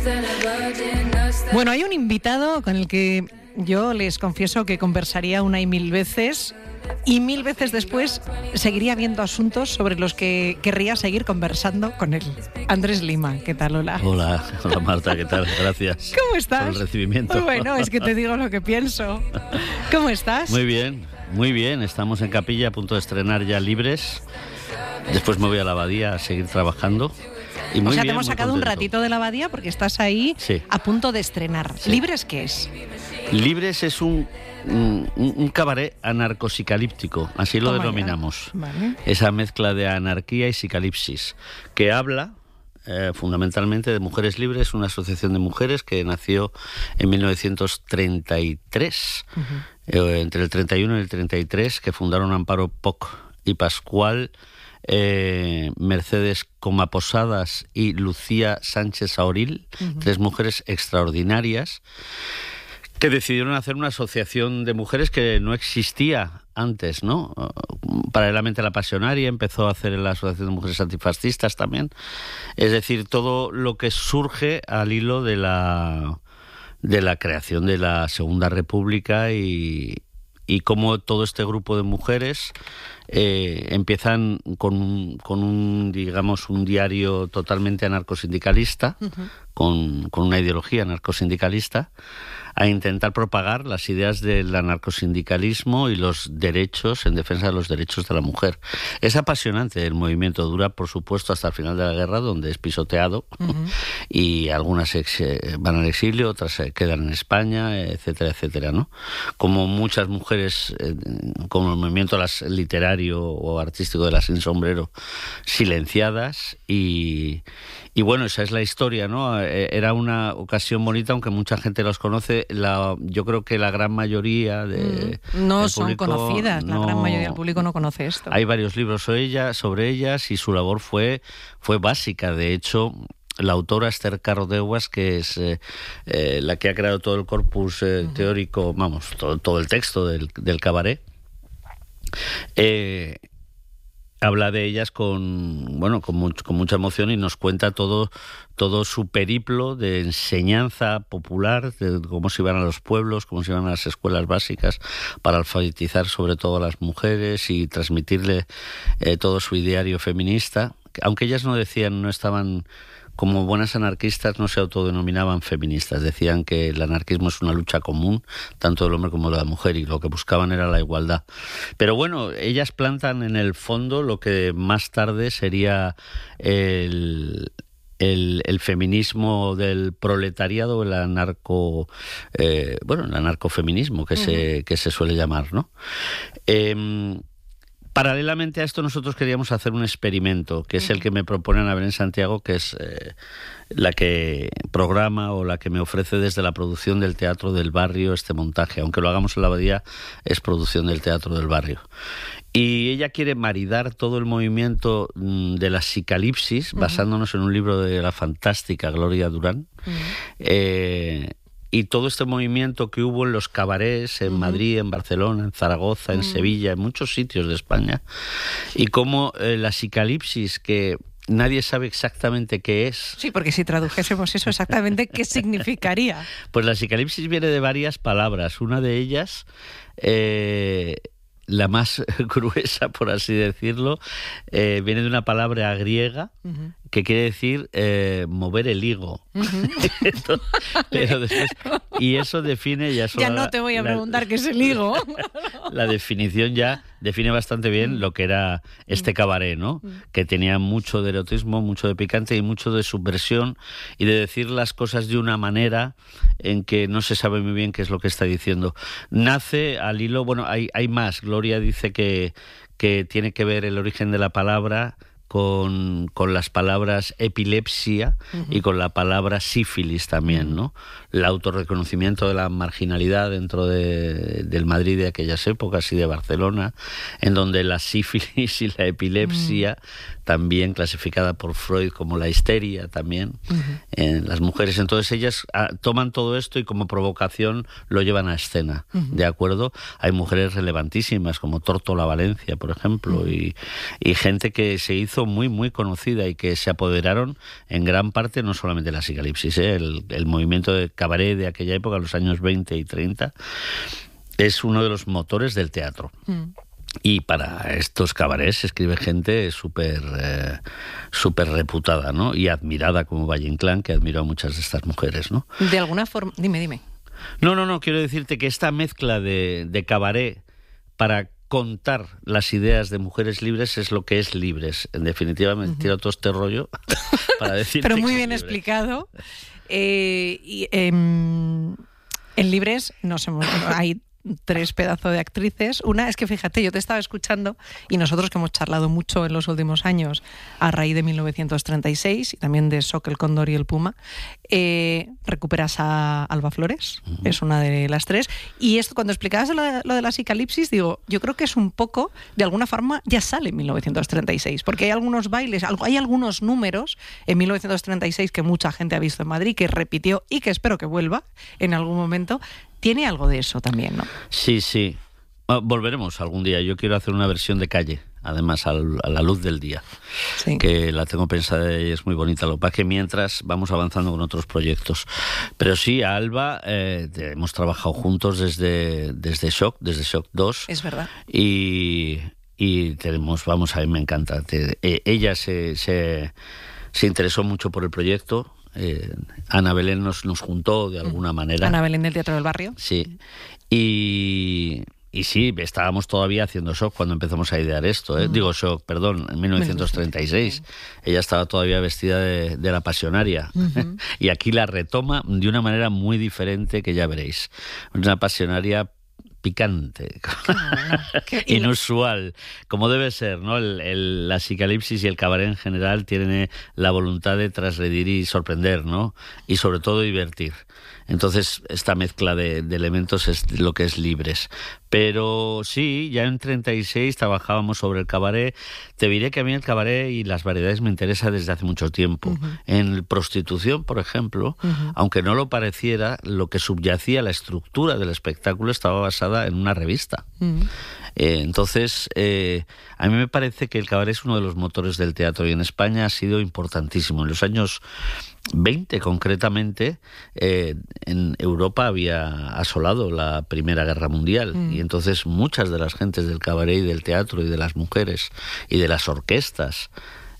Bueno, hay un invitado con el que yo les confieso que conversaría una y mil veces después seguiría viendo asuntos sobre los que querría seguir conversando con él. Andrés Lima, ¿qué tal? Hola. Hola Marta, ¿qué tal? Gracias. ¿Cómo estás? Por el recibimiento. Bueno, es que te digo lo que pienso. ¿Cómo estás? Muy bien. Estamos en Capilla a punto de estrenar ya Libres. Después me voy a la abadía a seguir trabajando. Y muy o sea, bien, te hemos sacado un ratito de la abadía porque estás ahí a punto de estrenar. Sí. ¿Libres qué es? Libres es un cabaret anarcosicalíptico, así lo denominamos. Vale. Esa mezcla de anarquía y psicalipsis, que habla fundamentalmente de Mujeres Libres, una asociación de mujeres que nació en 1933, entre el 31 y el 33, que fundaron Amparo Poch y Pascual, Mercedes Comaposadas y Lucía Sánchez Aoril, tres mujeres extraordinarias que decidieron hacer una asociación de mujeres que no existía antes, ¿no? Paralelamente a la Pasionaria empezó a hacer la Asociación de Mujeres Antifascistas también. Es decir, todo lo que surge al hilo de la creación de la Segunda República y cómo todo este grupo de mujeres empiezan con un diario totalmente anarcosindicalista, con una ideología anarcosindicalista, a intentar propagar las ideas del anarcosindicalismo y los derechos, en defensa de los derechos de la mujer. Es apasionante el movimiento, dura por supuesto hasta el final de la guerra, donde es pisoteado, y algunas van al exilio, otras se quedan en España, etcétera, etcétera, ¿no? Como muchas mujeres, como el movimiento literario o artístico de las sin sombrero, silenciadas, y bueno, esa es la historia, ¿no? Era una ocasión bonita, aunque mucha gente los conoce. Yo creo que la gran mayoría no son conocidas, la gran mayoría del público no conoce esto. Hay varios libros sobre ellas y su labor fue básica. De hecho, la autora Esther Carrodeuas, que es la que ha creado todo el corpus teórico, todo el texto del cabaret, habla de ellas con mucha emoción y nos cuenta todo su periplo de enseñanza popular, de cómo se iban a los pueblos, cómo se iban a las escuelas básicas para alfabetizar sobre todo a las mujeres y transmitirle todo su ideario feminista. Aunque ellas no estaban como buenas anarquistas, no se autodenominaban feministas, decían que el anarquismo es una lucha común, tanto del hombre como de la mujer, y lo que buscaban era la igualdad. Pero bueno, ellas plantan en el fondo lo que más tarde sería el feminismo del proletariado, el anarcofeminismo que se suele llamar, ¿no? Paralelamente a esto, nosotros queríamos hacer un experimento, que es el que me propone Ana Belén Santiago, que es la que programa o la que me ofrece desde la producción del Teatro del Barrio este montaje. Aunque lo hagamos en la abadía, es producción del Teatro del Barrio. Y ella quiere maridar todo el movimiento de la psicalipsis, basándonos en un libro de la fantástica Gloria Durán, y todo este movimiento que hubo en los cabarets en Madrid, en Barcelona, en Zaragoza, en Sevilla, en muchos sitios de España, y cómo la psicalipsis, que nadie sabe exactamente qué es. Sí, porque si tradujésemos eso exactamente, ¿qué significaría? Pues la psicalipsis viene de varias palabras. Una de ellas, la más gruesa, por así decirlo, viene de una palabra griega que quiere decir mover el higo. Pero después, y eso define ya no te voy a preguntar qué es el higo. La definición ya define bastante bien lo que era este cabaret, ¿no? Que tenía mucho de erotismo, mucho de picante y mucho de subversión y de decir las cosas de una manera en que no se sabe muy bien qué es lo que está diciendo. Nace al hilo, hay más. Gloria dice que tiene que ver el origen de la palabra con las palabras epilepsia y con la palabra sífilis también, ¿no? El autorreconocimiento de la marginalidad dentro del Madrid de aquellas épocas y de Barcelona, en donde la sífilis y la epilepsia también clasificada por Freud como la histeria también en las mujeres. Entonces ellas toman todo esto y como provocación lo llevan a escena, ¿de acuerdo? Hay mujeres relevantísimas como Tórtola Valencia, por ejemplo, y gente que se hizo muy, muy conocida y que se apoderaron en gran parte no solamente de la psicanalipsis, el movimiento de cabaret de aquella época, los años 20 y 30, es uno de los motores del teatro. Y para estos cabarets se escribe gente súper reputada, ¿no? Y admirada, como Valle Inclán, que admiró a muchas de estas mujeres, ¿no? De alguna forma... Dime. No, quiero decirte que esta mezcla de cabaret para contar las ideas de mujeres libres es lo que es Libres. En definitiva, me tiro todo este rollo para decir. Pero muy bien explicado. En Libres hay 3 pedazos de actrices. Una es que, fíjate, yo te estaba escuchando y nosotros que hemos charlado mucho en los últimos años a raíz de 1936 y también de Sok, el Cóndor y el Puma, recuperas a Alba Flores, es una de las 3. Y esto, cuando explicabas lo de la psicalipsis, digo, yo creo que es un poco, de alguna forma, ya sale en 1936, porque hay algunos bailes, hay algunos números en 1936 que mucha gente ha visto en Madrid, que repitió y que espero que vuelva en algún momento. Tiene algo de eso también, ¿no? Sí. Volveremos algún día. Yo quiero hacer una versión de calle, además a la luz del día, sí, que la tengo pensada y es muy bonita. Lo que pasa es que mientras vamos avanzando con otros proyectos. Pero sí, a Alba hemos trabajado juntos desde Shock 2. Es verdad. Y tenemos, a mí me encanta. Ella se interesó mucho por el proyecto. Ana Belén nos juntó de alguna manera. Ana Belén del Teatro del Barrio. Sí. Y sí, estábamos todavía haciendo Shock cuando empezamos a idear esto. Digo Shock, perdón, en 1936. Ella estaba todavía vestida de la Pasionaria. Y aquí la retoma de una manera muy diferente que ya veréis. Una Pasionaria picante, inusual, como debe ser, ¿no? La psicalipsis y el cabaret en general tienen la voluntad de transgredir y sorprender, ¿no? Y sobre todo divertir. Entonces, esta mezcla de elementos es lo que es Libres. Pero sí, ya en 36 trabajábamos sobre el cabaret. Te diré que a mí el cabaret y las variedades me interesa desde hace mucho tiempo. En prostitución, por ejemplo, aunque no lo pareciera, lo que subyacía, la estructura del espectáculo estaba basada en una revista. Entonces, a mí me parece que el cabaret es uno de los motores del teatro y en España ha sido importantísimo. En los años 20, concretamente, en Europa había asolado la Primera Guerra Mundial y entonces muchas de las gentes del cabaret y del teatro y de las mujeres y de las orquestas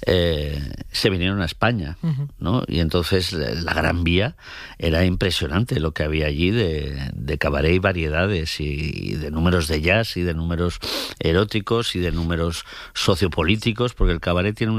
se vinieron a España, ¿no? Y entonces la Gran Vía era impresionante lo que había allí de cabaret y variedades y de números de jazz y de números eróticos y de números sociopolíticos, porque el cabaret tiene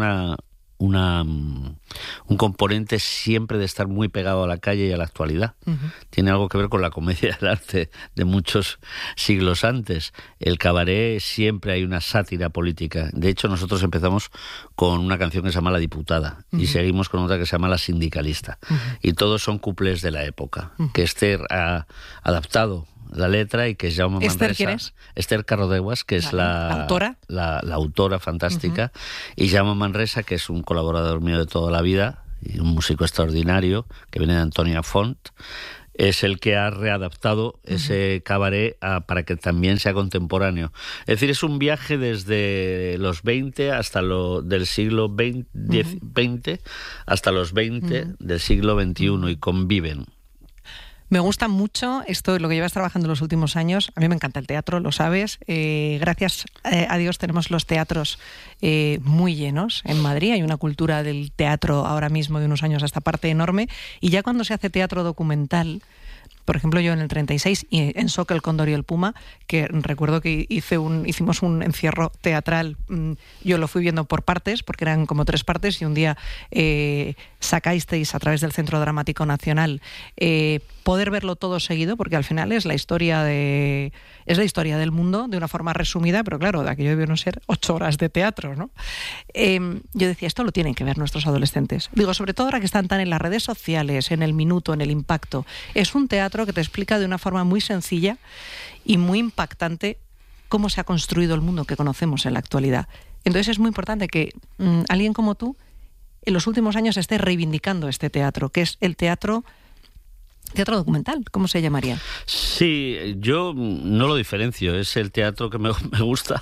un componente siempre de estar muy pegado a la calle y a la actualidad. Tiene algo que ver con la comedia del arte de muchos siglos antes. El cabaret siempre hay una sátira política. De hecho, nosotros empezamos con una canción que se llama La Diputada y seguimos con otra que se llama La Sindicalista. Y todos son cuplés de la época, que Esther ha adaptado la letra y que Jaume Manresa. ¿Esther quién es? Esther Carrodeguas, que es la autora. La autora fantástica, y Jaume Manresa, que es un colaborador mío de toda la vida y un músico extraordinario que viene de Antonia Font, es el que ha readaptado ese cabaret para que también sea contemporáneo. Es decir, es un viaje desde los 20 hasta del siglo XX hasta los 20 del siglo XXI y conviven. Me gusta mucho esto, lo que llevas trabajando en los últimos años. A mí me encanta el teatro, lo sabes. Gracias a Dios tenemos los teatros muy llenos en Madrid. Hay una cultura del teatro ahora mismo de unos años a esta parte enorme. Y ya cuando se hace teatro documental, por ejemplo, yo en el 36, y en Sok, el Cóndor y el Puma, que recuerdo que hicimos un encierro teatral. Yo lo fui viendo por partes, porque eran como 3 partes, y un día sacasteis a través del Centro Dramático Nacional poder verlo todo seguido, porque al final es la historia del mundo de una forma resumida, pero claro, de aquello debieron ser 8 horas de teatro, ¿no? Yo decía, esto lo tienen que ver nuestros adolescentes. Digo, sobre todo ahora que están tan en las redes sociales, en el minuto, en el impacto. Es un teatro que te explica de una forma muy sencilla y muy impactante cómo se ha construido el mundo que conocemos en la actualidad. Entonces es muy importante que alguien como tú en los últimos años esté reivindicando este teatro, que es el teatro documental, ¿cómo se llamaría? Sí, yo no lo diferencio, es el teatro que me gusta,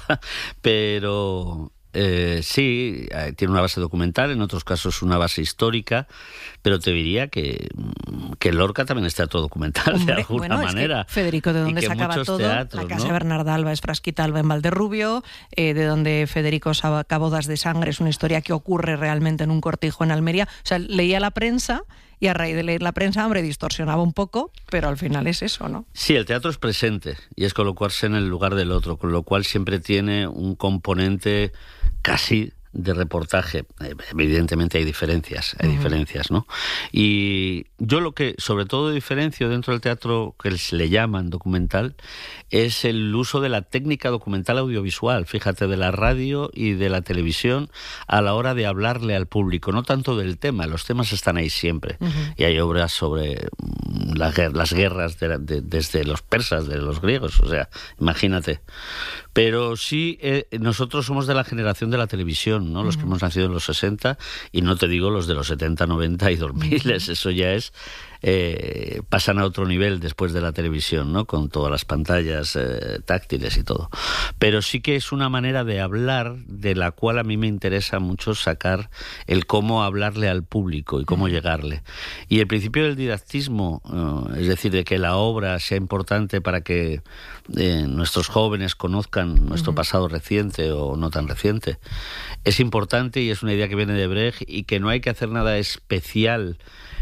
pero sí, tiene una base documental, en otros casos una base histórica, pero te diría que Lorca también es teatro documental. Hombre, de alguna manera. Es que Federico, de donde sacaba todo, teatros, la casa, ¿no? Bernarda Alba es Frasquita Alba en Valderrubio, de donde Federico saca Bodas de Sangre, es una historia que ocurre realmente en un cortijo en Almería. O sea, leía la prensa y a raíz de leer la prensa, hombre, distorsionaba un poco, pero al final es eso, ¿no? Sí, el teatro es presente y es colocarse en el lugar del otro, con lo cual siempre tiene un componente casi de reportaje. Evidentemente hay diferencias, ¿no? Y yo lo que sobre todo diferencio dentro del teatro que se le llaman documental es el uso de la técnica documental audiovisual, fíjate, de la radio y de la televisión a la hora de hablarle al público, no tanto del tema, los temas están ahí siempre, y hay obras sobre las guerras desde los persas, de los griegos, o sea, imagínate. Pero sí, nosotros somos de la generación de la televisión, ¿no? Los que hemos nacido en los 60, y no te digo los de los 70, 90 y 2000, eso ya es... pasan a otro nivel después de la televisión, ¿no? Con todas las pantallas táctiles y todo. Pero sí que es una manera de hablar de la cual a mí me interesa mucho sacar el cómo hablarle al público y cómo llegarle. Y el principio del didactismo, es decir, de que la obra sea importante para que nuestros jóvenes conozcan nuestro pasado reciente o no tan reciente, es importante y es una idea que viene de Brecht y que no hay que hacer nada especial,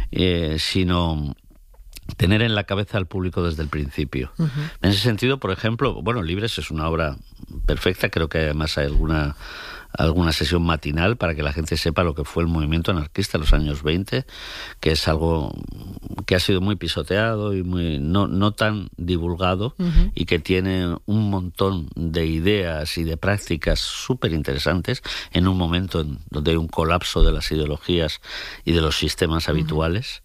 sino tener en la cabeza al público desde el principio. En ese sentido, por ejemplo, bueno, Libres es una obra perfecta, creo que además hay alguna sesión matinal para que la gente sepa lo que fue el movimiento anarquista en los años 20, que es algo que ha sido muy pisoteado y muy no tan divulgado, y que tiene un montón de ideas y de prácticas súper interesantes en un momento donde hay un colapso de las ideologías y de los sistemas habituales,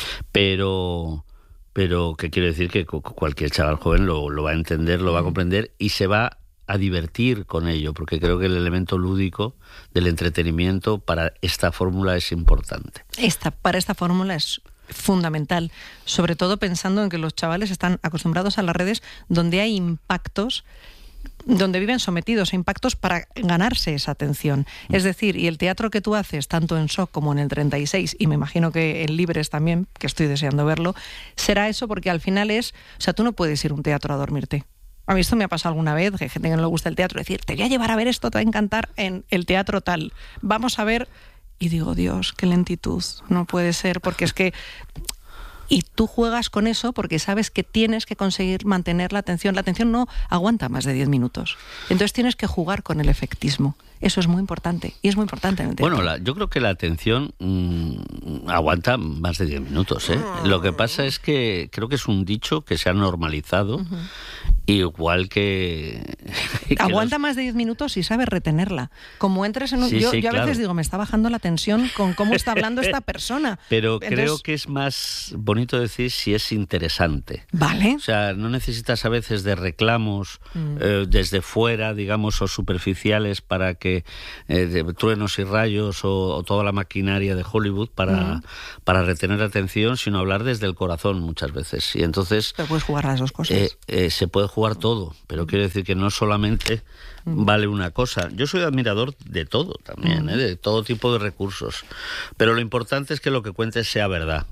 pero que quiero decir que cualquier chaval joven lo va a entender, lo va a comprender y se va a divertir con ello, porque creo que el elemento lúdico del entretenimiento para esta fórmula es importante. Para esta fórmula es fundamental, sobre todo pensando en que los chavales están acostumbrados a las redes donde hay impactos, donde viven sometidos a impactos para ganarse esa atención. Es decir, y el teatro que tú haces, tanto en Shock como en el 36, y me imagino que en Libres también, que estoy deseando verlo, será eso, porque al final tú no puedes ir a un teatro a dormirte. A mí esto me ha pasado alguna vez, que hay gente que no le gusta el teatro, decir, te voy a llevar a ver esto, te va a encantar en el teatro tal. Vamos a ver... Y digo, Dios, qué lentitud, no puede ser, porque es que... Y tú juegas con eso porque sabes que tienes que conseguir mantener la atención. La atención no aguanta más de 10 minutos. Entonces tienes que jugar con el efectismo. Eso es muy importante. Y es muy importante en el teatro. Bueno, yo creo que la atención aguanta más de 10 minutos, ¿eh? Lo que pasa es que creo que es un dicho que se ha normalizado. Igual que aguanta más de 10 minutos y sabes retenerla. Como entres en un... Sí, yo a veces veces digo, me está bajando la tensión con cómo está hablando esta persona. Pero creo que es más bonito decir si es interesante. Vale. O sea, no necesitas a veces de reclamos desde fuera, digamos, o superficiales para que de truenos y rayos o toda la maquinaria de Hollywood para retener la atención, sino hablar desde el corazón muchas veces. Y entonces... Pero puedes jugar las dos cosas. Se puede jugar todo, pero quiero decir que no solamente vale una cosa. Yo soy admirador de todo también, de todo tipo de recursos, pero lo importante es que lo que cuentes sea verdad.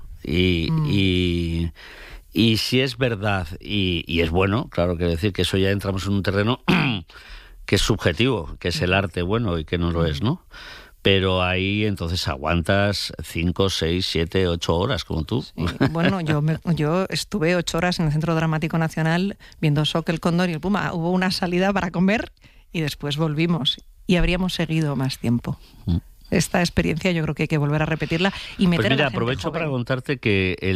Y si es verdad y es bueno, claro, quiero decir que eso ya entramos en un terreno que es subjetivo, que es el arte bueno y que no lo es, ¿no? Pero ahí entonces aguantas 5, 6, 7, 8 horas, como tú. Sí. Bueno, yo estuve 8 horas en el Centro Dramático Nacional viendo Shock, El Cóndor y el Puma. Hubo una salida para comer y después volvimos. Y habríamos seguido más tiempo. Esta experiencia yo creo que hay que volver a repetirla y meter pues mira, a la gente aprovecho joven. para contarte que